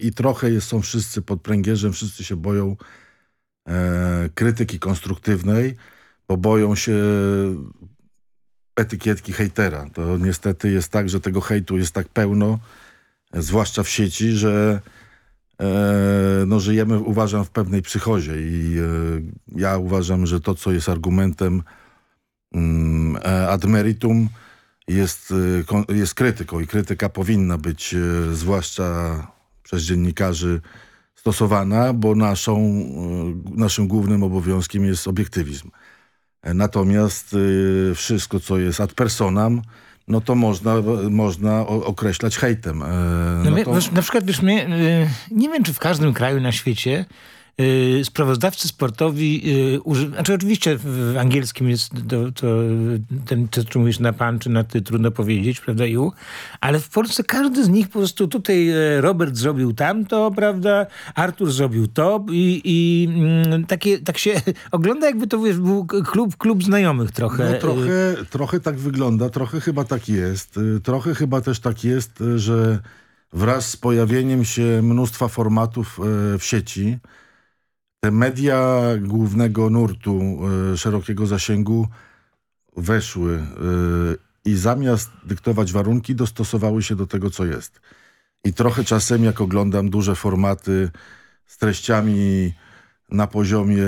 i trochę są wszyscy pod pręgierzem, wszyscy się boją krytyki konstruktywnej, bo boją się etykietki hejtera. To niestety jest tak, że tego hejtu jest tak pełno, zwłaszcza w sieci, że no żyjemy, uważam, w pewnej psychozie i ja uważam, że to, co jest argumentem ad meritum, jest krytyką i krytyka powinna być zwłaszcza przez dziennikarzy stosowana, bo naszym głównym obowiązkiem jest obiektywizm. Natomiast wszystko, co jest ad personam, no to można określać hejtem. Na przykład, wiesz, nie wiem, czy w każdym kraju na świecie sprawozdawcy sportowi, znaczy oczywiście w angielskim jest to, czy mówisz na pan, czy na ty, trudno powiedzieć, prawda, ale w Polsce każdy z nich po prostu tutaj Robert zrobił tamto, prawda, Artur zrobił to i tak się ogląda, jakby to wiesz, był klub znajomych trochę. No, trochę tak wygląda, trochę chyba tak jest. Trochę chyba też tak jest, że wraz z pojawieniem się mnóstwa formatów w sieci, te media głównego nurtu, szerokiego zasięgu weszły i zamiast dyktować warunki, dostosowały się do tego, co jest. I trochę czasem, jak oglądam duże formaty z treściami na poziomie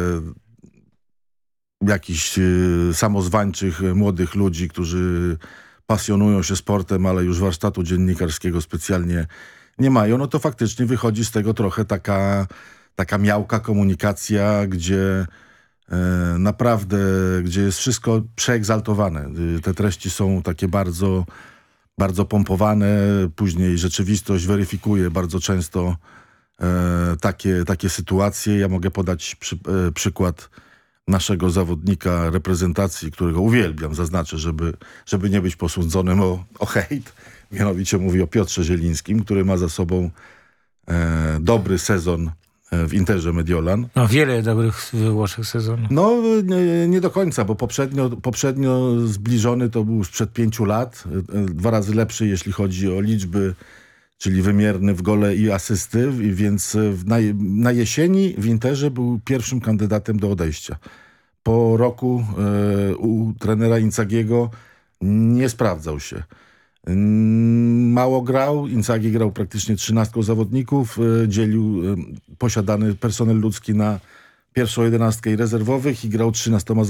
jakichś samozwańczych młodych ludzi, którzy pasjonują się sportem, ale już warsztatu dziennikarskiego specjalnie nie mają, no to faktycznie wychodzi z tego trochę taka miałka komunikacja, gdzie naprawdę, gdzie jest wszystko przeegzaltowane. Te treści są takie bardzo, bardzo pompowane, później rzeczywistość weryfikuje bardzo często takie sytuacje. Ja mogę podać przykład naszego zawodnika reprezentacji, którego uwielbiam, zaznaczę, żeby nie być posądzonym o hejt. Mianowicie mówię o Piotrze Zielińskim, który ma za sobą dobry sezon w Interze Mediolan. No, wiele dobrych Włoszech sezonów. No, nie do końca, bo poprzednio zbliżony to był sprzed 5 lat. 2 razy lepszy, jeśli chodzi o liczby, czyli wymierny w gole i asysty, więc na jesieni w Interze był pierwszym kandydatem do odejścia. Po roku u trenera Inzagiego nie sprawdzał się. Mało grał, Inzaghi grał praktycznie 13 zawodników, dzielił posiadany personel ludzki na pierwszą 11 i rezerwowych i grał 13